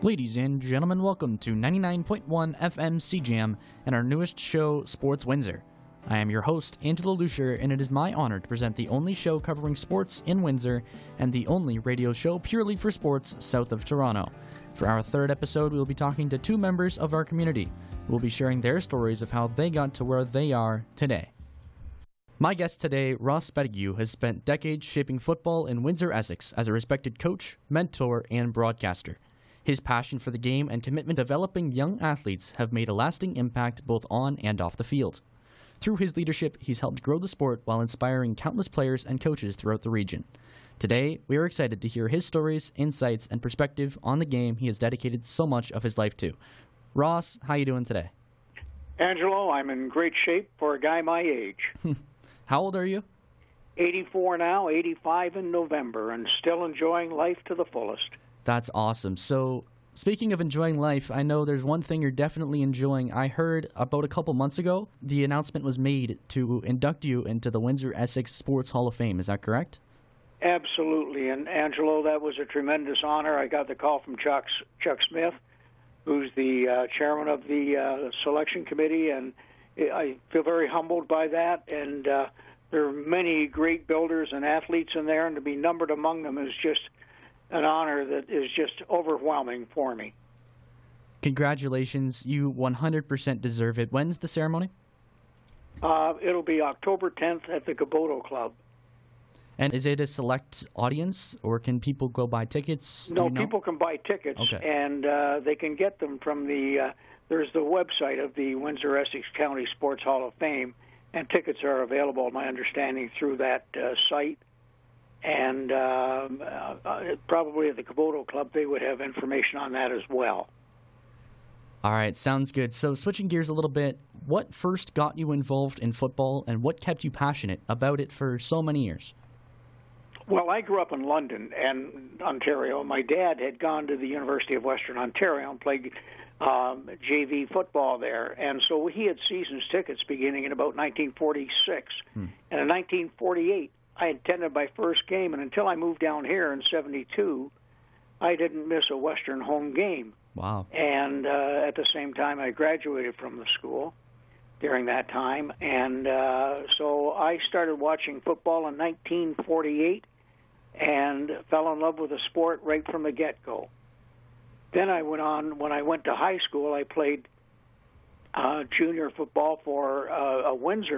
Ladies and gentlemen, welcome to 99.1 FM CJAM and our newest show, Sports Windsor. I am your host, Angelo Lucier, and it is my honor to present the only show covering sports in Windsor and the only radio show purely for sports south of Toronto. For our third episode, we will be talking to two members of our community who will be sharing their stories of how they got to where they are today. My guest today, Ross Pettigrew, has spent decades shaping football in Windsor, Essex as a respected coach, mentor, and broadcaster. His passion for the game and commitment to developing young athletes have made a lasting impact both on and off the field. Through his leadership, he's helped grow the sport while inspiring countless players and coaches throughout the region. Today, we are excited to hear his stories, insights, and perspective on the game he has dedicated so much of his life to. Ross, how you doing today? Angelo, I'm in great shape for a guy my age. How old are you? 84 now, 85 in November, and still enjoying life to the fullest. That's awesome. So, speaking of enjoying life, I know there's one thing you're definitely enjoying. I heard about a couple months ago, the announcement was made to induct you into the Windsor Essex Sports Hall of Fame. Is that correct? Absolutely. And, Angelo, that was a tremendous honor. I got the call from Chuck Smith, who's the chairman of the selection committee, and I feel very humbled by that. And there are many great builders and athletes in there, and to be numbered among them is just an honor that is just overwhelming for me. Congratulations. You 100% deserve it. When's the ceremony? It'll be October 10th at the Caboto Club. And is it a select audience, or can people go buy tickets? No, people can buy tickets, okay. And they can get them from there's the website of the Windsor Essex County Sports Hall of Fame, and tickets are available, my understanding, through that site. And probably at the Caboto Club, they would have information on that as well. All right, sounds good. So switching gears a little bit, what first got you involved in football, and what kept you passionate about it for so many years? Well, I grew up in London and Ontario. My dad had gone to the University of Western Ontario and played JV football there. And so he had season's tickets beginning in about 1946. And in 1948, I attended my first game, and until I moved down here in 72, I didn't miss a Western home game. Wow. And at the same time, I graduated from the school during that time. And so I started watching football in 1948 and fell in love with the sport right from the get-go. Then I went on, when I went to high school, I played junior football for a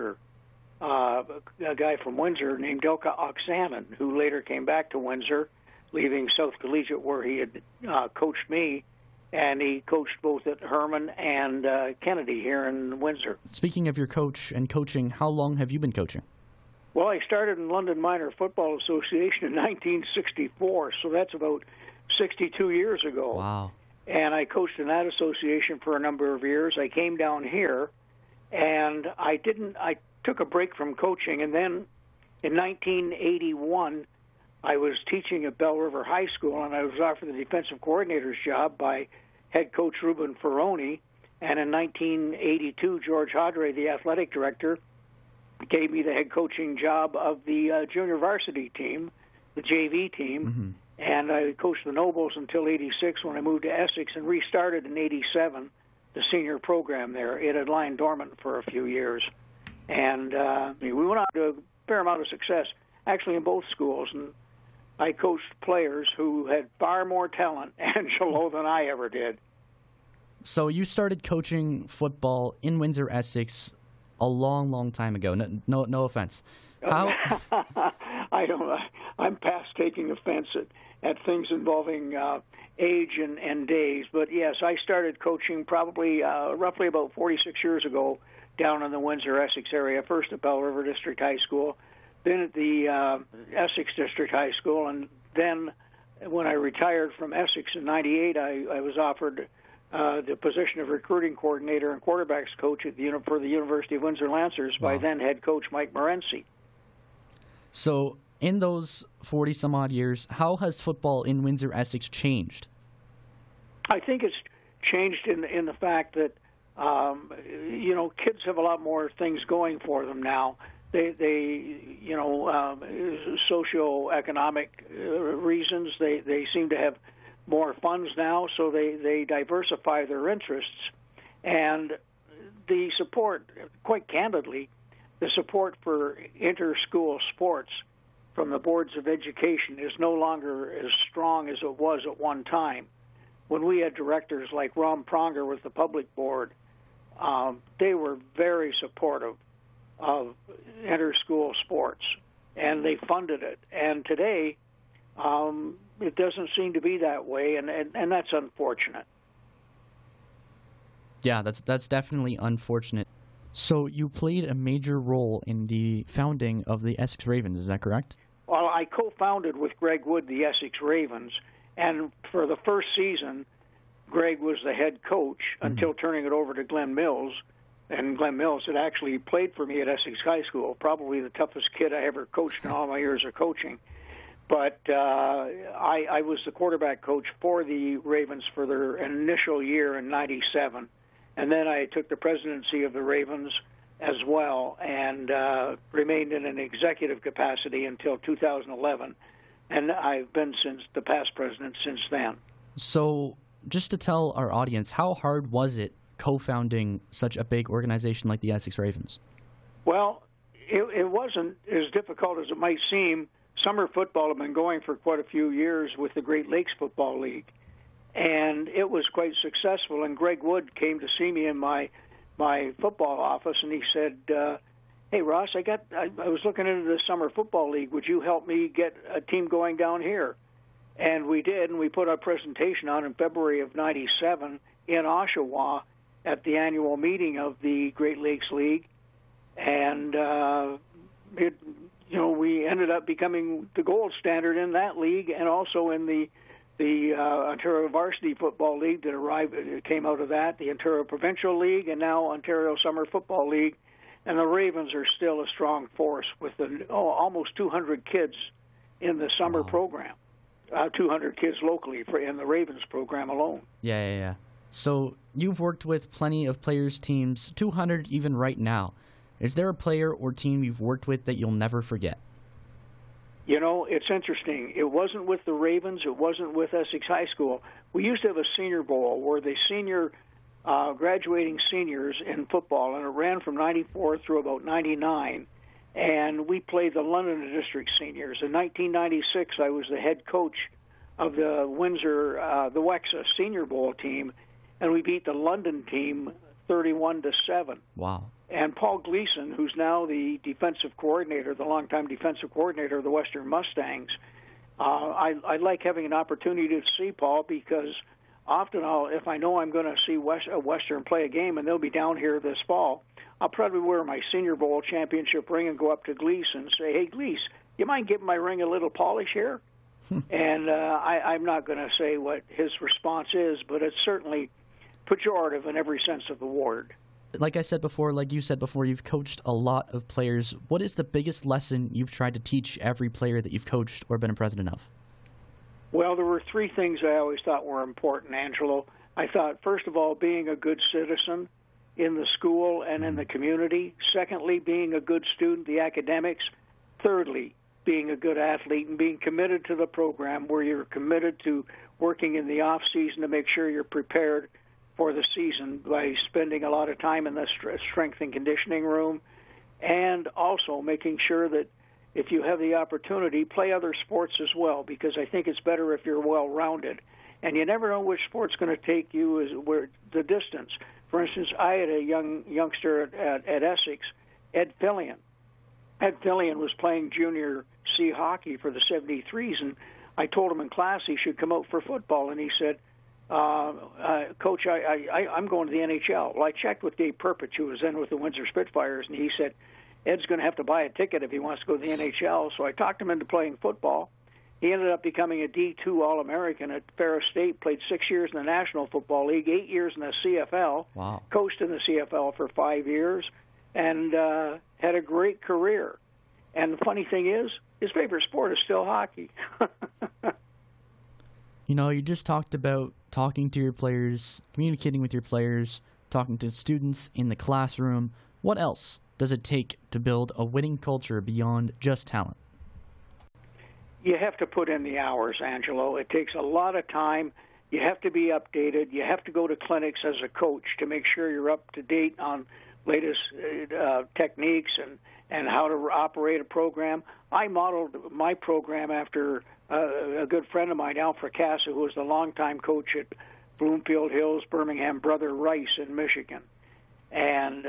guy from Windsor named Ilka Oksanen, who later came back to Windsor, leaving South Collegiate where he had coached me, and he coached both at Herman and Kennedy here in Windsor. Speaking of your coach and coaching, how long have you been coaching? Well, I started in London Minor Football Association in 1964, so that's about 62 years ago. Wow. And I coached in that association for a number of years. I came down here, and I took a break from coaching, and then in 1981, I was teaching at Bell River High School, and I was offered the defensive coordinator's job by head coach Ruben Ferroni. And in 1982, George Hodre, the athletic director, gave me the head coaching job of the junior varsity team, the JV team, and I coached the Nobles until 86 when I moved to Essex and restarted in 87 the senior program there. It had lain dormant for a few years. And we went on to a fair amount of success, actually, in both schools. And I coached players who had far more talent, Angelo, than I ever did. So you started coaching football in Windsor, Essex, a long, long time ago. No offense. How? I'm past taking offense at things involving age and days. But yes, I started coaching probably roughly about 46 years ago down in the Windsor-Essex area, first at Bell River District High School, then at the Essex District High School, and then when I retired from Essex in 98, I was offered the position of recruiting coordinator and quarterbacks coach for the University of Windsor Lancers by then head coach Mike Morency. So in those 40-some-odd years, how has football in Windsor-Essex changed? I think it's changed in the fact that kids have a lot more things going for them now. Socioeconomic reasons. They seem to have more funds now, so they diversify their interests. And the support, quite candidly, the support for inter-school sports from the boards of education is no longer as strong as it was at one time. When we had directors like Ron Pronger with the public board, they were very supportive of inter-school sports, and they funded it. And today, it doesn't seem to be that way, and that's unfortunate. Yeah, that's definitely unfortunate. So you played a major role in the founding of the Essex Ravens, is that correct? Well, I co-founded with Greg Wood the Essex Ravens, and for the first season, Greg was the head coach until turning it over to Glenn Mills. And Glenn Mills had actually played for me at Essex High School, probably the toughest kid I ever coached in all my years of coaching. But I was the quarterback coach for the Ravens for their initial year in '97. And then I took the presidency of the Ravens as well and remained in an executive capacity until 2011. And I've been the past president since then. So just to tell our audience, how hard was it co-founding such a big organization like the Essex Ravens? Well, it wasn't as difficult as it might seem. Summer football had been going for quite a few years with the Great Lakes Football League, and it was quite successful. And Greg Wood came to see me in my football office, and he said, "Hey, Ross, I was looking into the Summer Football League. Would you help me get a team going down here?" And we did, and we put our presentation on in February of '97 in Oshawa at the annual meeting of the Great Lakes League, and we ended up becoming the gold standard in that league, and also in the Ontario Varsity Football League that came out of that, the Ontario Provincial League, and now Ontario Summer Football League. And the Ravens are still a strong force with almost 200 kids in the summer program, 200 kids locally in the Ravens program alone. Yeah. So you've worked with plenty of players' teams, 200 even right now. Is there a player or team you've worked with that you'll never forget? You know, it's interesting. It wasn't with the Ravens. It wasn't with Essex High School. We used to have a senior bowl where the graduating seniors in football, and it ran from 94 through about 99, and we played the London District seniors. In 1996, I was the head coach of the Windsor, the WEXA Senior Bowl team, and we beat the London team 31-7. Wow. And Paul Gleason, who's now the defensive coordinator, the longtime defensive coordinator of the Western Mustangs, I like having an opportunity to see Paul because often if I know I'm going to see Western play a game and they'll be down here this fall, I'll probably wear my Senior Bowl championship ring and go up to Gleason and say, "Hey, Gleason, you mind giving my ring a little polish here?" And I'm not going to say what his response is, but it's certainly pejorative in every sense of the word. Like you said before, you've coached a lot of players. What is the biggest lesson you've tried to teach every player that you've coached or been a president of? Well, there were three things I always thought were important, Angelo. I thought, first of all, being a good citizen in the school and in the community. Secondly, being a good student, the academics. Thirdly, being a good athlete and being committed to the program where you're committed to working in the off-season to make sure you're prepared for the season by spending a lot of time in the strength and conditioning room, and also making sure that if you have the opportunity, play other sports as well, because I think it's better if you're well-rounded. And you never know which sport's going to take you the distance. For instance, I had a youngster at Essex, Ed Fillion. Ed Fillion was playing junior C hockey for the 73s, and I told him in class he should come out for football, and he said, "Coach, I'm going to the NHL." Well, I checked with Dave Perpich, who was then with the Windsor Spitfires, and he said, "Ed's going to have to buy a ticket if he wants to go to the NHL." So I talked him into playing football. He ended up becoming a D2 All-American at Ferris State, played 6 years in the National Football League, 8 years in the CFL, wow. Coached in the CFL for 5 years, and had a great career. And the funny thing is, his favorite sport is still hockey. You just talked about talking to your players, communicating with your players, talking to students in the classroom. What else does it take to build a winning culture beyond just talent? You have to put in the hours, Angelo. It takes a lot of time. You have to be updated. You have to go to clinics as a coach to make sure you're up to date on latest techniques and how to operate a program. I modeled my program after a good friend of mine, Al Fracassa, who was the longtime coach at Bloomfield Hills, Birmingham, Brother Rice in Michigan. And,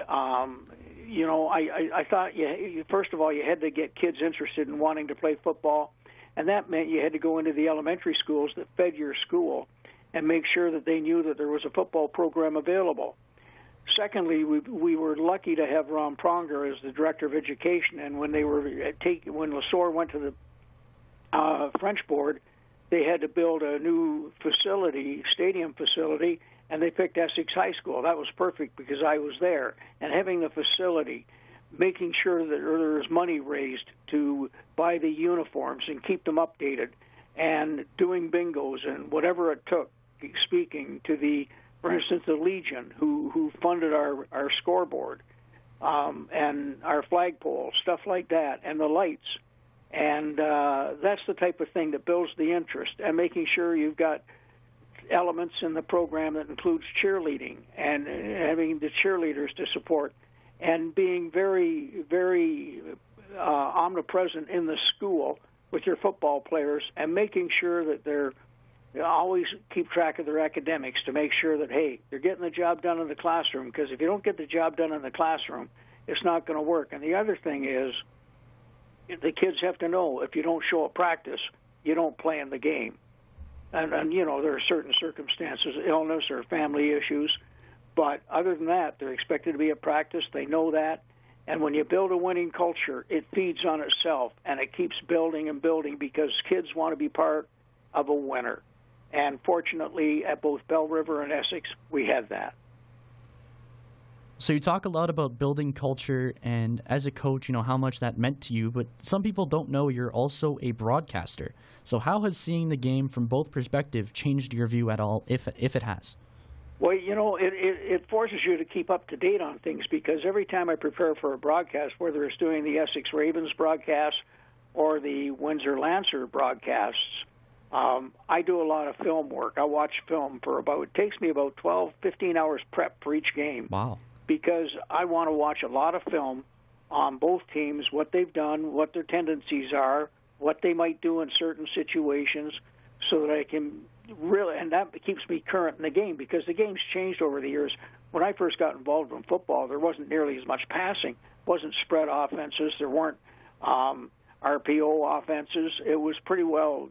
I thought, first of all, you had to get kids interested in wanting to play football, and that meant you had to go into the elementary schools that fed your school and make sure that they knew that there was a football program available. Secondly, we were lucky to have Ron Pronger as the director of education, and when when LeSueur went to the French board, they had to build a new stadium facility, and they picked Essex High School. That was perfect because I was there. And having the facility, making sure that there was money raised to buy the uniforms and keep them updated, and doing bingos and whatever it took, speaking to for instance, the Legion, who funded our scoreboard and our flagpole, stuff like that, and the lights. And that's the type of thing that builds the interest, and making sure you've got elements in the program that includes cheerleading and having the cheerleaders to support, and being very, very omnipresent in the school with your football players, and making sure that they're always keep track of their academics to make sure that, hey, they're getting the job done in the classroom, because if you don't get the job done in the classroom, it's not going to work. And the other thing is, the kids have to know if you don't show up practice, you don't play in the game. And there are certain circumstances, illness or family issues, but other than that, they're expected to be at practice. They know that. And when you build a winning culture, it feeds on itself, and it keeps building and building because kids want to be part of a winner. And fortunately, at both Bell River and Essex, we had that. So you talk a lot about building culture, and as a coach, how much that meant to you, but some people don't know you're also a broadcaster. So how has seeing the game from both perspectives changed your view at all, if it has? Well, it forces you to keep up to date on things, because every time I prepare for a broadcast, whether it's doing the Essex Ravens broadcast or the Windsor Lancer broadcasts, I do a lot of film work. I watch film it takes me about 12, 15 hours prep for each game. Wow. Because I want to watch a lot of film on both teams, what they've done, what their tendencies are, what they might do in certain situations, so that I can and that keeps me current in the game, because the game's changed over the years. When I first got involved in football, there wasn't nearly as much passing, wasn't spread offenses, there weren't RPO offenses. It was pretty well,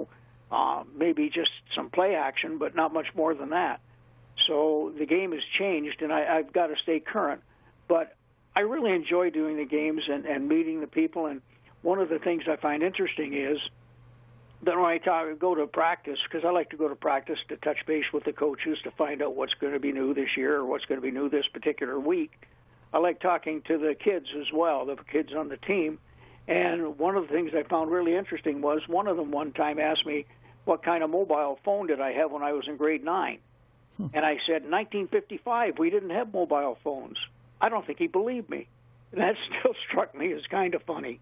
maybe just some play action, but not much more than that. So the game has changed, and I've got to stay current. But I really enjoy doing the games and meeting the people. And one of the things I find interesting is that when I go to practice, because I like to go to practice to touch base with the coaches to find out what's going to be new this year or what's going to be new this particular week, I like talking to the kids as well, the kids on the team. And one of the things I found really interesting was one of them one time asked me what kind of mobile phone did I have when I was in grade 9. And I said, in 1955, we didn't have mobile phones. I don't think he believed me. And that still struck me as kind of funny.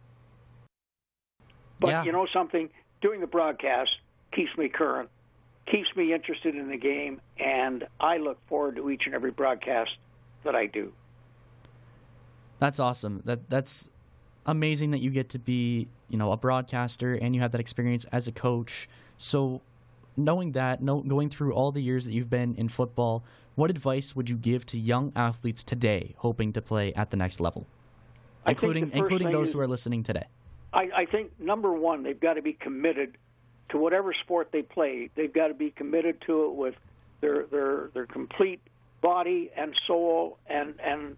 But yeah. You know something? Doing the broadcast keeps me current, keeps me interested in the game, and I look forward to each and every broadcast that I do. That's awesome. That's amazing that you get to be, a broadcaster, and you have that experience as a coach. So knowing that, going through all the years that you've been in football, what advice would you give to young athletes today hoping to play at the next level, including those who are listening today? I think, number one, they've got to be committed to whatever sport they play. They've got to be committed to it with their complete body and soul and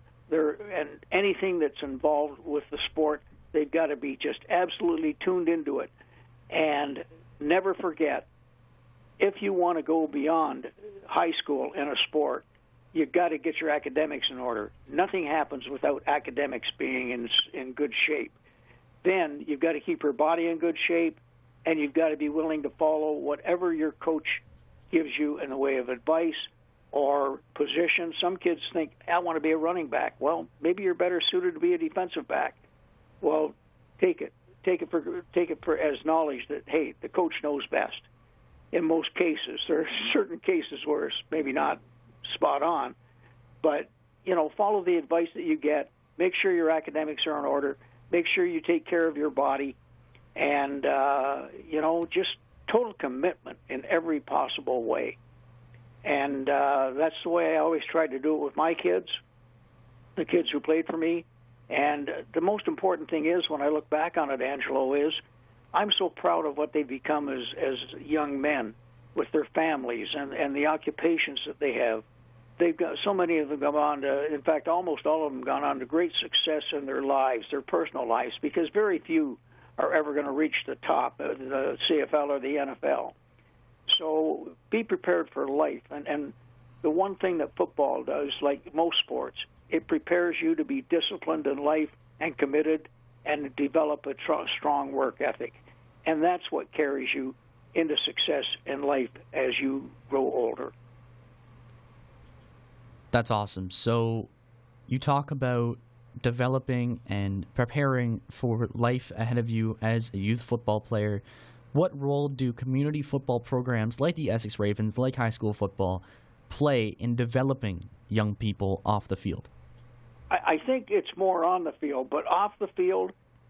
anything that's involved with the sport. They've got to be just absolutely tuned into it. And never forget, if you want to go beyond high school in a sport, you've got to get your academics in order. Nothing happens without academics being in good shape. Then you've got to keep your body in good shape, and you've got to be willing to follow whatever your coach gives you in the way of advice or position. Some kids think, I want to be a running back. Well, maybe you're better suited to be a defensive back. Well, take it. take it for as knowledge that, hey, the coach knows best. In most cases, there are certain cases where it's maybe not spot on, but follow the advice that you get. Make sure your academics are in order. Make sure you take care of your body, and just total commitment in every possible way. And that's the way I always tried to do it with my kids, the kids who played for me. And the most important thing is, when I look back on it, Angelo, is I'm so proud of what they've become as young men with their families and the occupations that they have. They've got so many of them gone on to, in fact, almost all of them gone on to great success in their lives, their personal lives, because very few are ever going to reach the top of the CFL or the NFL. So be prepared for life. And the one thing that football does, like most sports, it prepares you to be disciplined in life and committed and develop a strong work ethic. And that's what carries you into success in life as you grow older. That's awesome. So you talk about developing and preparing for life ahead of you as a youth football player. What role do community football programs like the Essex Ravens, like high school football, play in developing young people off the field? I think it's more on the field, but off the field,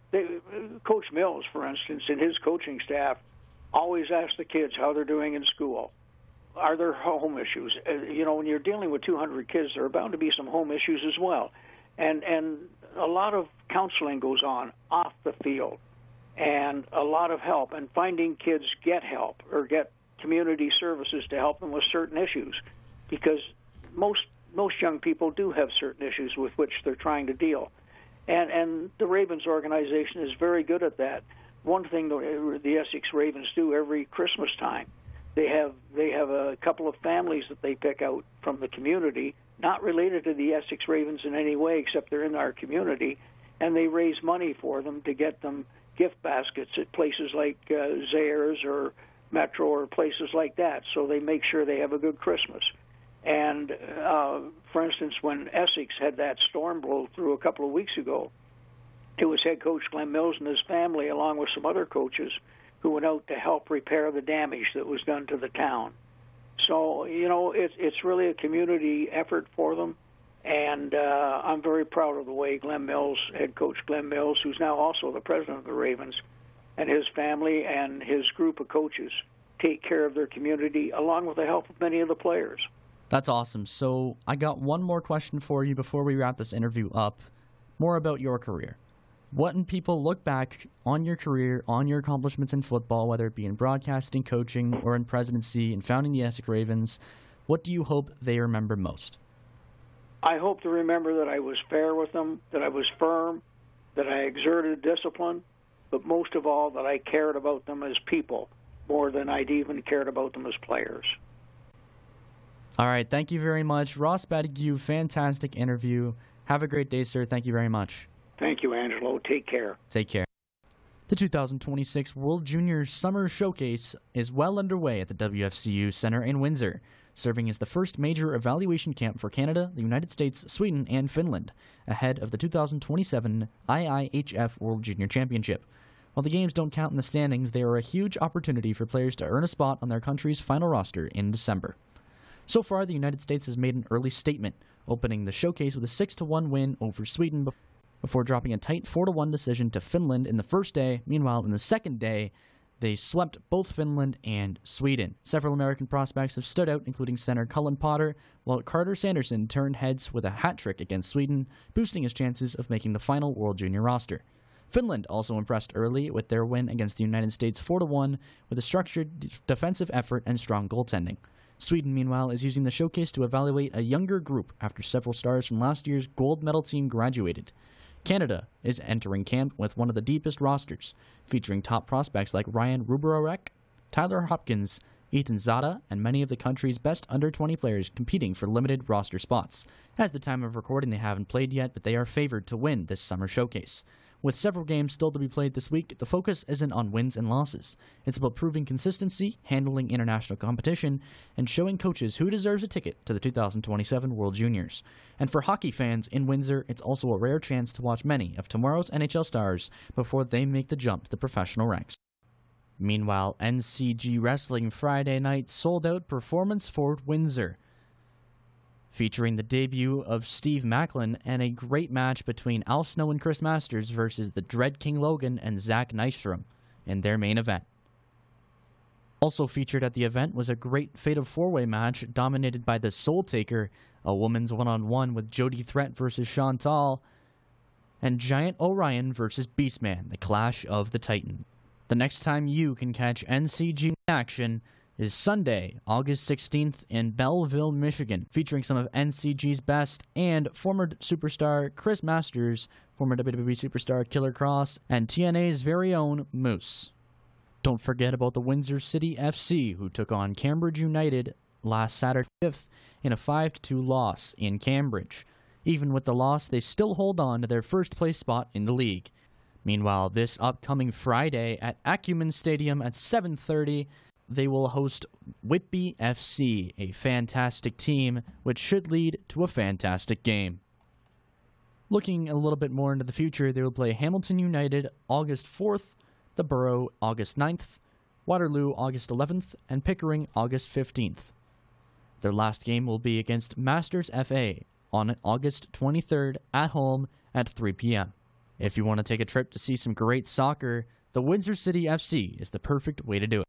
Coach Mills, for instance, and his coaching staff always ask the kids how they're doing in school. Are there home issues? When you're dealing with 200 kids, there are bound to be some home issues as well. And a lot of counseling goes on off the field, and a lot of help, and finding kids get help or get community services to help them with certain issues, because most young people do have certain issues with which they're trying to deal. And the Ravens organization is very good at that. One thing the Essex Ravens do every Christmas time, they have a couple of families that they pick out from the community, not related to the Essex Ravens in any way, except they're in our community, and they raise money for them to get them gift baskets at places like Zayres or Metro or places like that, so they make sure they have a good Christmas. And, for instance, when Essex had that storm blow through a couple of weeks ago, it was head coach Glenn Mills and his family, along with some other coaches, who went out to help repair the damage that was done to the town. So, it's really a community effort for them, and I'm very proud of the way Glenn Mills, head coach Glenn Mills, who's now also the president of the Ravens, and his family and his group of coaches take care of their community, along with the help of many of the players. That's awesome. So I got one more question for you before we wrap this interview up, more about your career. What when people look back on your career, on your accomplishments in football, whether it be in broadcasting, coaching, or in presidency and founding the Essex Ravens, what do you hope they remember most? I hope to remember that I was fair with them, that I was firm, that I exerted discipline, but most of all, that I cared about them as people more than I'd even cared about them as players. All right, thank you very much. Ross Battigue, fantastic interview. Have a great day, sir. Thank you very much. Thank you, Angelo. Take care. Take care. The 2026 World Junior Summer Showcase is well underway at the WFCU Center in Windsor, serving as the first major evaluation camp for Canada, the United States, Sweden, and Finland, ahead of the 2027 IIHF World Junior Championship. While the games don't count in the standings, they are a huge opportunity for players to earn a spot on their country's final roster in December. So far, the United States has made an early statement, opening the showcase with a 6-1 win over Sweden before dropping a tight 4-1 decision to Finland in the first day. Meanwhile, in the second day, they swept both Finland and Sweden. Several American prospects have stood out, including center Cullen Potter, while Carter Sanderson turned heads with a hat trick against Sweden, boosting his chances of making the final World Junior roster. Finland also impressed early with their win against the United States 4-1 with a structured defensive effort and strong goaltending. Sweden, meanwhile, is using the showcase to evaluate a younger group after several stars from last year's gold medal team graduated. Canada is entering camp with one of the deepest rosters, featuring top prospects like Ryan Ruberorek, Tyler Hopkins, Ethan Zada, and many of the country's best under-20 players competing for limited roster spots. At the time of recording, they haven't played yet, but they are favored to win this summer showcase. With several games still to be played this week, the focus isn't on wins and losses. It's about proving consistency, handling international competition, and showing coaches who deserves a ticket to the 2027 World Juniors. And for hockey fans in Windsor, it's also a rare chance to watch many of tomorrow's NHL stars before they make the jump to the professional ranks. Meanwhile, NCG Wrestling Friday night sold out Performance Fort Windsor, featuring the debut of Steve Macklin and a great match between Al Snow and Chris Masters versus the Dread King Logan and Zach Nystrom in their main event. Also featured at the event was a great Fatal 4-Way match dominated by the Soul Taker, a women's one-on-one with Jody Threat versus Chantal, and Giant Orion versus Beastman, the Clash of the Titan. The next time you can catch NCG in action is Sunday, August 16th in Belleville, Michigan, featuring some of NCG's best and former superstar Chris Masters, former WWE superstar Killer Cross, and TNA's very own Moose. Don't forget about the Windsor City FC, who took on Cambridge United last Saturday 5th in a 5-2 loss in Cambridge. Even with the loss, they still hold on to their first place spot in the league. Meanwhile, this upcoming Friday at Acumen Stadium at 7:30, they will host Whitby FC, a fantastic team which should lead to a fantastic game. Looking a little bit more into the future, they will play Hamilton United August 4th, the Borough August 9th, Waterloo August 11th, and Pickering August 15th. Their last game will be against Masters FA on August 23rd at home at 3 p.m. If you want to take a trip to see some great soccer, the Windsor City FC is the perfect way to do it.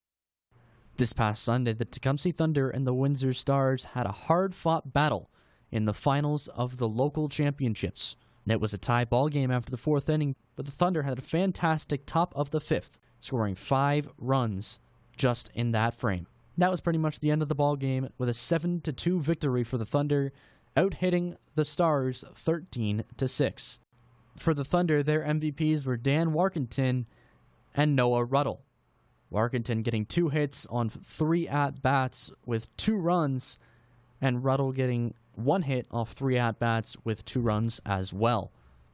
This past Sunday, the Tecumseh Thunder and the Windsor Stars had a hard-fought battle in the finals of the local championships. It was a tie ball game after the fourth inning, but the Thunder had a fantastic top of the fifth, scoring 5 runs just in that frame. That was pretty much the end of the ball game with a 7-2 victory for the Thunder, out-hitting the Stars 13-6. For the Thunder, their MVPs were Dan Warkentin and Noah Ruddle. Warkentin getting 2 hits on 3 at-bats with 2 runs, and Ruddle getting 1 hit off 3 at-bats with 2 runs as well.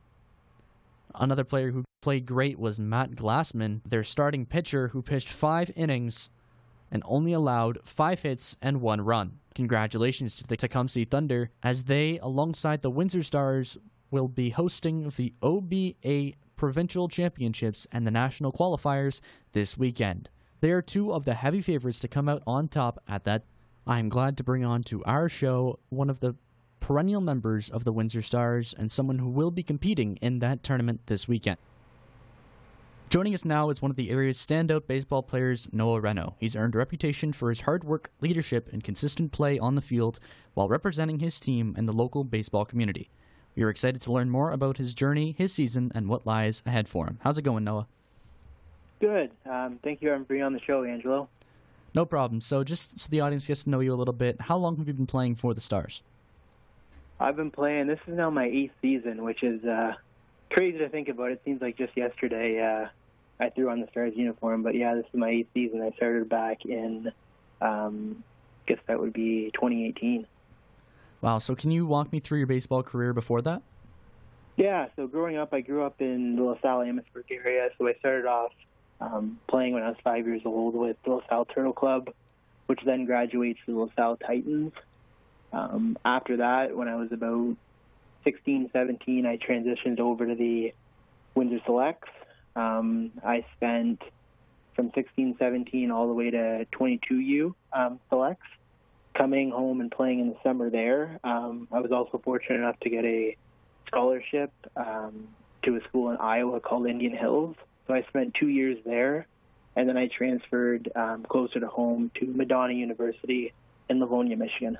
Another player who played great was Matt Glassman, their starting pitcher, who pitched 5 innings and only allowed 5 hits and 1 run. Congratulations to the Tecumseh Thunder, as they, alongside the Windsor Stars, will be hosting the OBA Provincial Championships and the National Qualifiers this weekend. They are 2 of the heavy favorites to come out on top at that. I am glad to bring on to our show one of the perennial members of the Windsor Stars and someone who will be competing in that tournament this weekend. Joining us now is one of the area's standout baseball players, Noah Reno. He's earned a reputation for his hard work, leadership, and consistent play on the field while representing his team and the local baseball community. We are excited to learn more about his journey, his season, and what lies ahead for him. How's it going, Noah? Good. Thank you for being on the show, Angelo. No problem. So just so the audience gets to know you a little bit, how long have you been playing for the Stars? I've been playing, this is now my 8th season, which is crazy to think about. It seems like just yesterday I threw on the Stars uniform, but yeah, this is my 8th season. I started back in, I guess that would be 2018. Wow, so can you walk me through your baseball career before that? Yeah, so growing up, I grew up in the LaSalle, Amherstburg area, so I started off playing when I was 5 years old with the LaSalle Turtle Club, which then graduates to the LaSalle Titans. After that, when I was about 16, 17, I transitioned over to the Windsor Selects. I spent from 16, 17 all the way to 22U Selects, coming home and playing in the summer there. I was also fortunate enough to get a scholarship to a school in Iowa called Indian Hills. So I spent 2 years there, and then I transferred closer to home to Madonna University in Livonia, Michigan.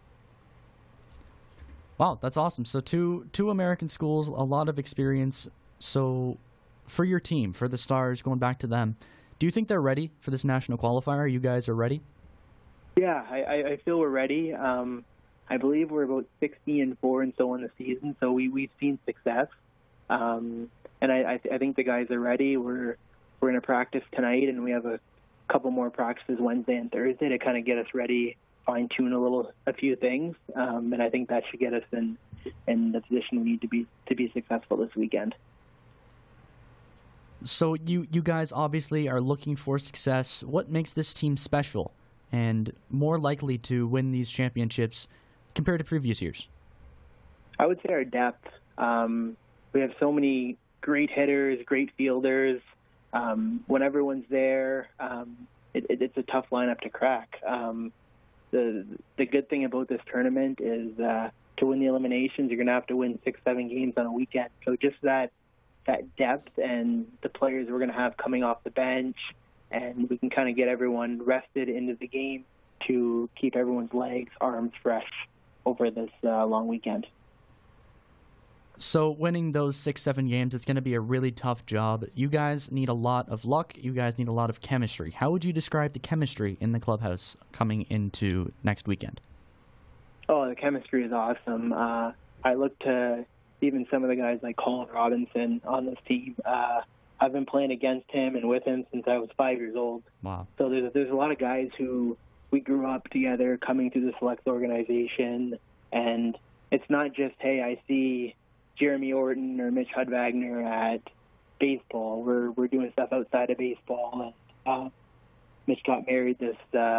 Wow, that's awesome. So two American schools, a lot of experience. So for your team, for the Stars, going back to them, do you think they're ready for this national qualifier? You guys are ready? Yeah, I feel we're ready. I believe we're about 60-4 and so in the season, so we've seen success. And I think the guys are ready. We're going to practice tonight, and we have a couple more practices Wednesday and Thursday to kind of get us ready, fine-tune a few things, and I think that should get us in the position we need to be successful this weekend. So you guys obviously are looking for success. What makes this team special and more likely to win these championships compared to previous years? I would say our depth. We have so many great hitters, great fielders. When everyone's there, it's a tough lineup to crack. The good thing about this tournament is to win the eliminations, you're going to have to win 6-7 games on a weekend. So just that depth and the players we're going to have coming off the bench, and we can kind of get everyone rested into the game to keep everyone's legs, arms fresh over this long weekend. So winning those 6-7 games, it's going to be a really tough job. You guys need a lot of luck. You guys need a lot of chemistry. How would you describe the chemistry in the clubhouse coming into next weekend? Oh, the chemistry is awesome. I look to even some of the guys like Colin Robinson on this team. I've been playing against him and with him since I was 5 years old. Wow. So there's a lot of guys who we grew up together coming through the Selects organization, and it's not just, hey, I see Jeremy Orton or Mitch Hudwagner at baseball. We're doing stuff outside of baseball, and Mitch got married this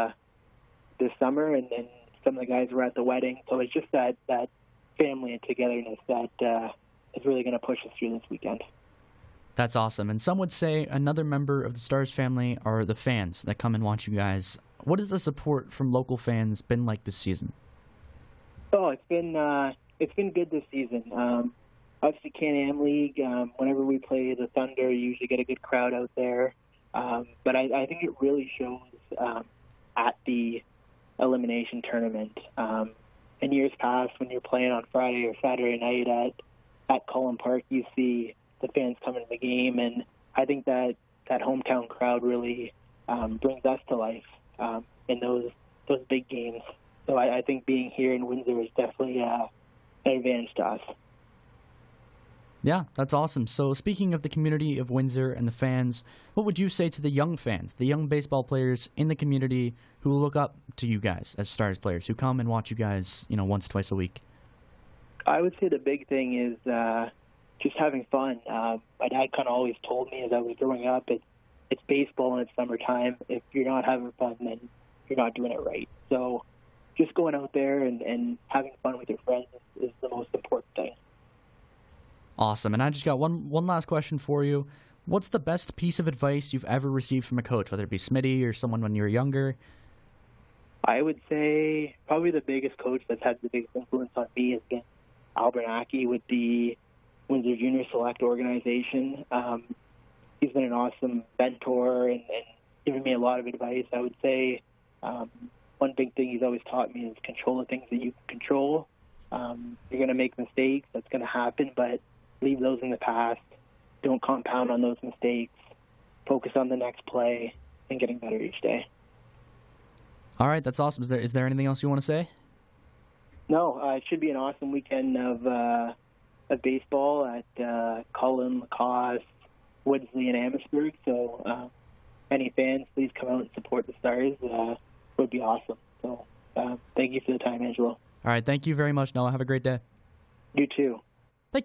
summer, and then some of the guys were at the wedding. So it's just that family and togetherness that is really going to push us through this weekend. That's awesome. And some would say another member of the Stars family are the fans that come and watch you guys. What has the support from local fans been like this season? Oh, it's been good this season. Obviously, Can-Am League, whenever we play the Thunder, you usually get a good crowd out there. But I think it really shows at the elimination tournament. In years past, when you're playing on Friday or Saturday night at Cullen Park, you see the fans coming to the game, and I think that hometown crowd really brings us to life in those big games. So I think being here in Windsor is definitely an advantage to us. Yeah, that's awesome. So speaking of the community of Windsor and the fans, what would you say to the young fans, the young baseball players in the community who look up to you guys as Stars players, who come and watch you guys, once, twice a week? I would say the big thing is just having fun. My dad kind of always told me as I was growing up, it's baseball and it's summertime. If you're not having fun, then you're not doing it right. So just going out there and having fun with your friends is the most important thing. Awesome. And I just got one last question for you. What's the best piece of advice you've ever received from a coach, whether it be Smitty or someone when you were younger? I would say probably the biggest coach that's had the biggest influence on me has been Al Bernacki with the Windsor Junior Select organization. He's been an awesome mentor and given me a lot of advice. I would say one big thing he's always taught me is control the things that you can control. You're going to make mistakes. That's going to happen, but leave those in the past. Don't compound on those mistakes. Focus on the next play and getting better each day. All right, that's awesome. Is there anything else you want to say? No, it should be an awesome weekend of baseball at Cullen, Lacoste, Woodsley, and Amherstburg. So any fans, please come out and support the Stars. Would be awesome. So thank you for the time, Angelo. All right, thank you very much, Noah. Have a great day. You too.